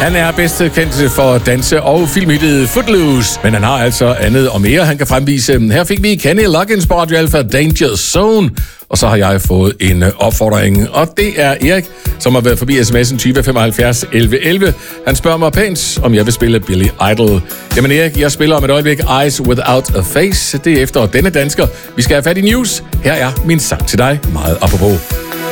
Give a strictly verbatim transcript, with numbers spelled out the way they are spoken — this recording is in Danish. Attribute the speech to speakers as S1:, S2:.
S1: Han er bedst kendt for danse- og filmhittet Footloose, men han har altså andet og mere, han kan fremvise. Her fik vi Kenny Loggins på Radio Alpha, Danger Zone, og så har jeg fået en opfordring, og det er Erik, som har været forbi sms'en tyve femoghalvfjerds elleve elleve. Han spørger mig pænt, om jeg vil spille Billy Idol. Jamen Erik, jeg spiller om et øjeblik Eyes Without a Face. Det er efter denne dansker. Vi skal have fat i news. Her er min sang til dig, meget apropos.